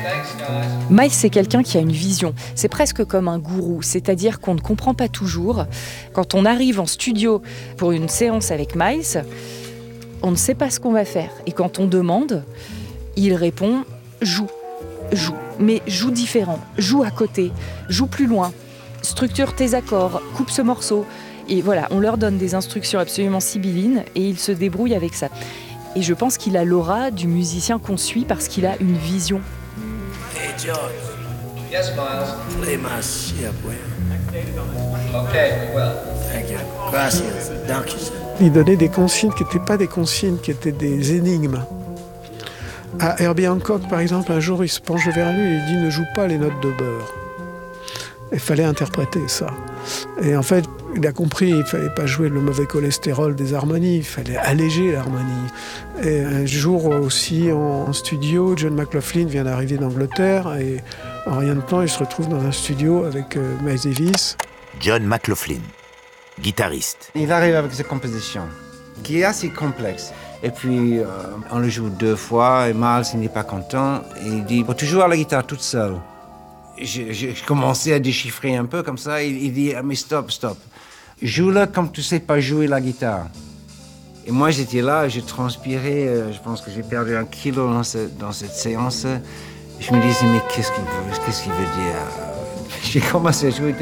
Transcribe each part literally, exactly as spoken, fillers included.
Miles, c'est quelqu'un qui a une vision. C'est presque comme un gourou, c'est-à-dire qu'on ne comprend pas toujours. Quand on arrive en studio pour une séance avec Miles, on ne sait pas ce qu'on va faire. Et quand on demande, il répond « joue, joue ». Mais joue différent, joue à côté, joue plus loin, structure tes accords, coupe ce morceau. Et voilà, on leur donne des instructions absolument sibyllines et ils se débrouillent avec ça. Et je pense qu'il a l'aura du musicien qu'on suit parce qu'il a une vision. Hey George. Yes, Miles. Play my shit, boy. Okay, we will. Thank you. Gracias. Thank you, sir. Il donnait des consignes qui n'étaient pas des consignes, qui étaient des énigmes. À Herbie Hancock, par exemple, un jour, il se penche vers lui et il dit « Ne joue pas les notes de beurre ». Il fallait interpréter ça. Et en fait, il a compris, il ne fallait pas jouer le mauvais cholestérol des harmonies, il fallait alléger l'harmonie. Et un jour aussi, en, en studio, John McLaughlin vient d'arriver d'Angleterre et en rien de temps, il se retrouve dans un studio avec euh, Miles Davis. John McLaughlin, guitariste. Il arrive avec sa composition, qui est assez complexe. Et puis, euh, on le joue deux fois, et Miles il n'est pas content. Et il dit, faut toujours à la guitare toute seule. J'ai, j'ai commencé à déchiffrer un peu comme ça. Il, il dit, ah, mais stop, stop. Joue-le comme tu sais pas jouer la guitare. Et moi, j'étais là, j'ai transpiré. Euh, je pense que j'ai perdu un kilo dans, ce, dans cette séance. Je me disais, mais qu'est-ce qu'il veut, qu'est-ce qu'il veut dire? J'ai commencé à jouer.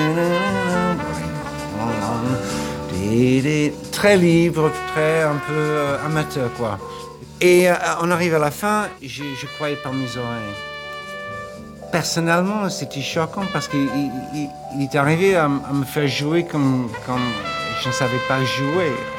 Très libre, très un peu euh, amateur, quoi. Et euh, on arrive à la fin, je, je croyais par mes oreilles. Personnellement, c'était choquant parce qu'il il, il, il est arrivé à, à me faire jouer comme, comme je ne savais pas jouer.